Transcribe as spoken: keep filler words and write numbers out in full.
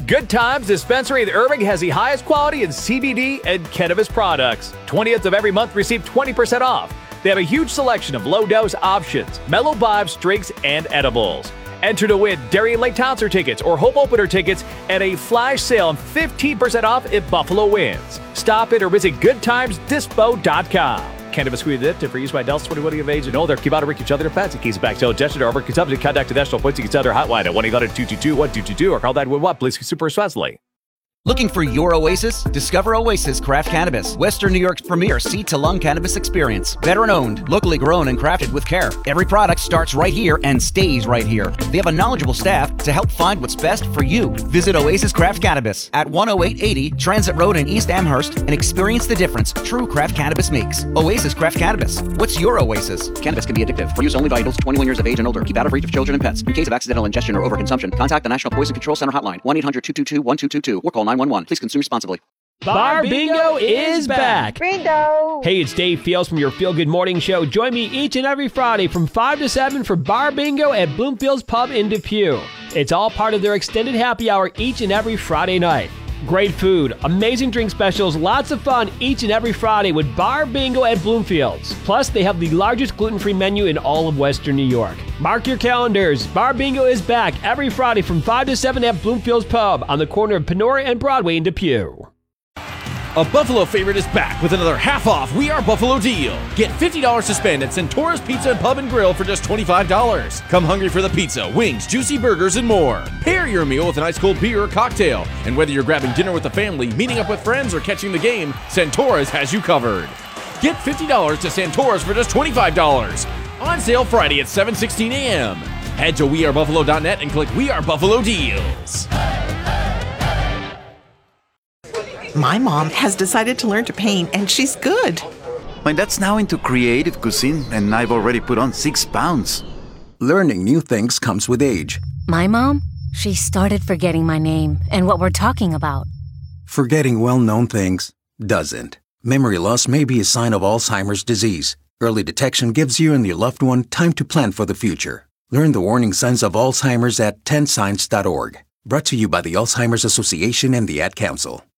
Good Times Dispensary in Irving has the highest quality in C B D and cannabis products. twentieth of every month receive twenty percent off. They have a huge selection of low-dose options, mellow vibes, drinks, and edibles. Enter to win Darien Lake Concert tickets or home opener tickets at a flash sale and fifteen percent off if Buffalo wins. Stop in or visit good times dispo dot com. Cannabis addictive for use by adults twenty-one years of age and older. Keep out of reach each other offense in case of back ingestion or overconsumption. Contact the National Points Against Other hotline at one eight hundred two two two one two two two or call nine one one. Please super responsibly. Looking for your oasis? Discover Oasis Craft Cannabis, Western New York's premier seed to lung cannabis experience. Veteran owned, locally grown, and crafted with care. Every product starts right here and stays right here. They have a knowledgeable staff to help find what's best for you. Visit Oasis Craft Cannabis at one oh eight eighty Transit Road in East Amherst and experience the difference true craft cannabis makes. Oasis Craft Cannabis. What's your oasis? Cannabis can be addictive. For use only by adults twenty-one years of age and older. Keep out of reach of children and pets. In case of accidental ingestion or overconsumption, contact the National Poison Control Center hotline, one eight hundred two two two one two two two, or call nine one one. Please consume responsibly. Bar Bingo is back. Bingo. Hey, it's Dave Fields from your Feel Good Morning Show. Join me each and every Friday from five to seven for Bar Bingo at Bloomfield's Pub in Depew. It's all part of their extended happy hour each and every Friday night. Great food, amazing drink specials, lots of fun each and every Friday with Bar Bingo at Bloomfield's. Plus, they have the largest gluten-free menu in all of Western New York. Mark your calendars. Bar Bingo is back every Friday from five to seven at Bloomfield's Pub on the corner of Penora and Broadway in Depew. A Buffalo favorite is back with another half-off We Are Buffalo deal. Get fifty dollars to spend at Centaurus Pizza and Pub and Grill for just twenty-five dollars. Come hungry for the pizza, wings, juicy burgers, and more. Pair your meal with an ice-cold beer or cocktail. And whether you're grabbing dinner with the family, meeting up with friends, or catching the game, Centaurus has you covered. Get fifty dollars to Centaurus for just twenty-five dollars. On sale Friday at seven sixteen a.m. Head to we are buffalo dot net and click We Are Buffalo Deals. My mom has decided to learn to paint, and she's good. My dad's now into creative cuisine, and I've already put on six pounds. Learning new things comes with age. My mom, she started forgetting my name and what we're talking about. Forgetting well-known things doesn't. Memory loss may be a sign of Alzheimer's disease. Early detection gives you and your loved one time to plan for the future. Learn the warning signs of Alzheimer's at ten signs dot org. Brought to you by the Alzheimer's Association and the Ad Council.